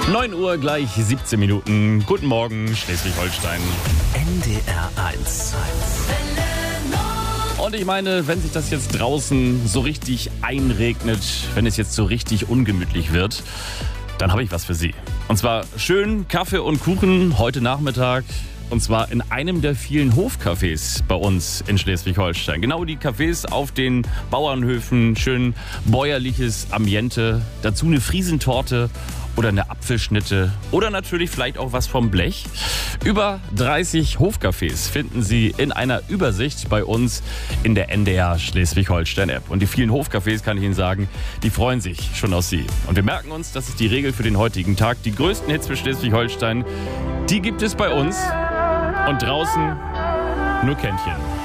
9 Uhr gleich 17 Minuten. Guten Morgen, Schleswig-Holstein. NDR 1. Und ich meine, wenn sich das jetzt draußen so richtig einregnet, wenn es jetzt so richtig ungemütlich wird, dann habe ich was für Sie. Und zwar schön Kaffee und Kuchen heute Nachmittag. Und zwar in einem der vielen Hofcafés bei uns in Schleswig-Holstein. Genau die Cafés auf den Bauernhöfen, schön bäuerliches Ambiente, dazu eine Friesentorte oder eine Apfelschnitte oder natürlich vielleicht auch was vom Blech. Über 30 Hofcafés finden Sie in einer Übersicht bei uns in der NDR Schleswig-Holstein-App. Und die vielen Hofcafés, kann ich Ihnen sagen, die freuen sich schon auf Sie. Und wir merken uns, das ist die Regel für den heutigen Tag. Die größten Hits für Schleswig-Holstein, die gibt es bei uns. Und draußen nur Kännchen.